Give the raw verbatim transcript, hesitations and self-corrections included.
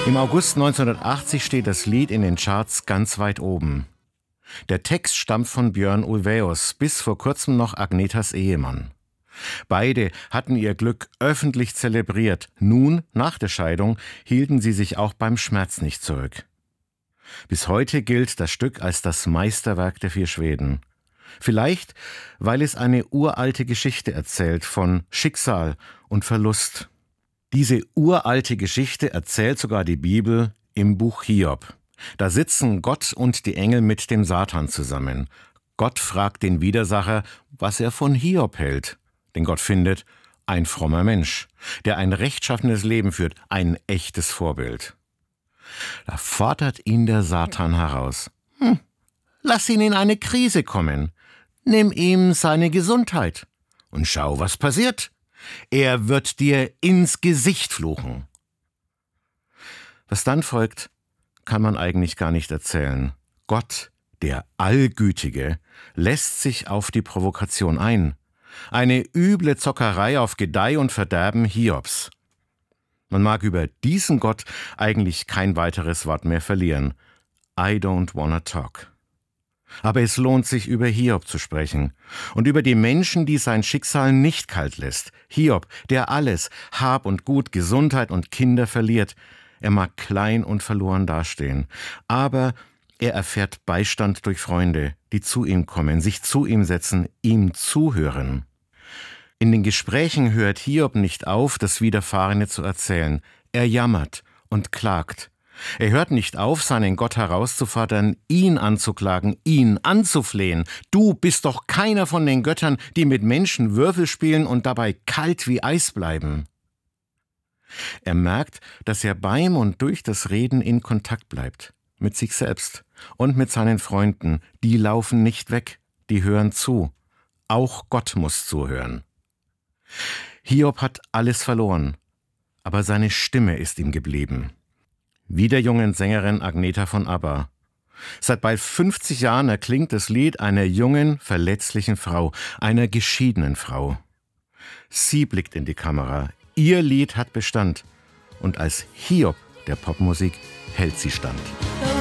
Im August neunzehnhundertachtzig steht das Lied in den Charts ganz weit oben. Der Text stammt von Björn Ulvaeus, bis vor kurzem noch Agnetas Ehemann. Beide hatten ihr Glück öffentlich zelebriert. Nun, nach der Scheidung, hielten sie sich auch beim Schmerz nicht zurück. Bis heute gilt das Stück als das Meisterwerk der vier Schweden. Vielleicht, weil es eine uralte Geschichte erzählt von Schicksal und Verlust. Diese uralte Geschichte erzählt sogar die Bibel im Buch Hiob. Da sitzen Gott und die Engel mit dem Satan zusammen. Gott fragt den Widersacher, was er von Hiob hält. Denn Gott findet, ein frommer Mensch, der ein rechtschaffenes Leben führt, ein echtes Vorbild. Da fordert ihn der Satan heraus. Hm, lass ihn in eine Krise kommen. Nimm ihm seine Gesundheit und schau, was passiert. Er wird dir ins Gesicht fluchen. Was dann folgt, kann man eigentlich gar nicht erzählen. Gott, der Allgütige, lässt sich auf die Provokation ein. Eine üble Zockerei auf Gedeih und Verderben Hiobs. Man mag über diesen Gott eigentlich kein weiteres Wort mehr verlieren. I don't wanna talk. Aber es lohnt sich, über Hiob zu sprechen und über die Menschen, die sein Schicksal nicht kalt lässt. Hiob, der alles, Hab und Gut, Gesundheit und Kinder verliert. Er mag klein und verloren dastehen, aber er erfährt Beistand durch Freunde, die zu ihm kommen, sich zu ihm setzen, ihm zuhören. In den Gesprächen hört Hiob nicht auf, das Widerfahrene zu erzählen. Er jammert und klagt. Er hört nicht auf, seinen Gott herauszufordern, ihn anzuklagen, ihn anzuflehen. Du bist doch keiner von den Göttern, die mit Menschen Würfel spielen und dabei kalt wie Eis bleiben. Er merkt, dass er beim und durch das Reden in Kontakt bleibt, mit sich selbst und mit seinen Freunden. Die laufen nicht weg, die hören zu. Auch Gott muss zuhören. Hiob hat alles verloren, aber seine Stimme ist ihm geblieben. Wie der jungen Sängerin Agneta von ABBA. Seit bald fünfzig Jahren erklingt das Lied einer jungen, verletzlichen Frau, einer geschiedenen Frau. Sie blickt in die Kamera, ihr Lied hat Bestand und als Hiob der Popmusik hält sie stand.